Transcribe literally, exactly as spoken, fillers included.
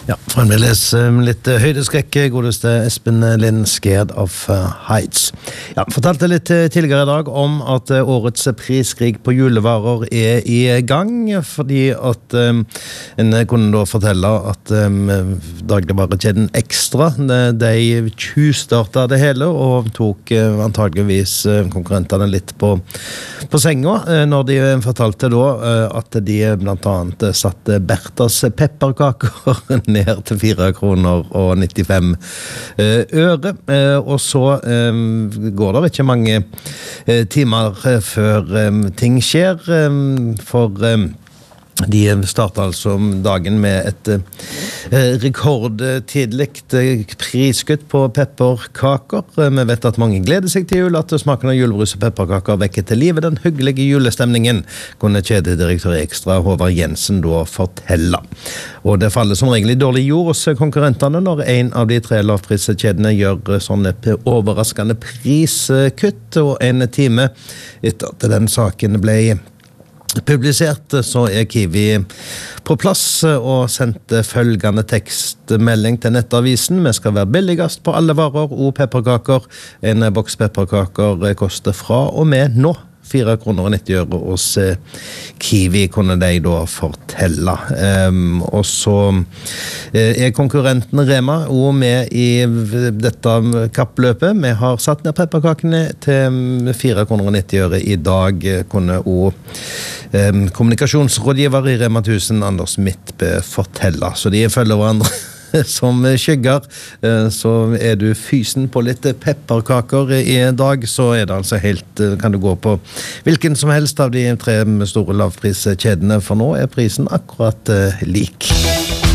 Ja, fremdeles um, litt uh, høydeskrekk, godeste Espen Lind, Scared of uh, Heights. Ja, fortalte litt uh, tidligere i dag om at uh, årets priskrig på julevarer er i gang, fordi at um, en kunne da fortelle at um, dagligvarekjeden Extra, de, de tjuvstartet det hele og tok uh, antageligvis uh, konkurrentene litt på, på senga, uh, når de fortalte da uh, at de blant annet uh, satte Bertas pepperkaker ned til fire kroner og nittifem øre, og så går det ikke mange timer før ting skjer, for de startet altså dagen med et eh, rekordtidligt priskutt på pepperkaker. Vi vet at mange gleder seg til jul, at smaken av julebrus og pepperkaker vekker til livet den hyggelige julestemningen, kunne kjededirektør Extra Håvard Jensen da fortelle. Og det faller som regel i dårlig jord hos konkurrentene når en av de tre lavpriskjedene gjør sånne overraskende priskutt, og en time etter at den saken ble publisert, så er Kiwi på plass og sendte følgende tekstmelding til nettavisen: vi skal være billigast på alle varer og pepperkaker. En boks pepperkaker koster fra og med nå fire kroner og nitti øre hos Kiwi, kunne de da fortelle. Um, og så er konkurrenten Rema også med i dette kappløpet. Vi har satt ned pepperkakene til fire kroner og nitti øre i dag, kunne også um, kommunikasjonsrådgiver i Rema tusen, Anders Midtbø, fortelle. Så de følger hverandre som skygger. Så er du fysen på litt pepperkaker i dag, så er det altså helt, kan du gå på hvilken som helst av de tre store lavpriskjedene, for nå er prisen akkurat lik.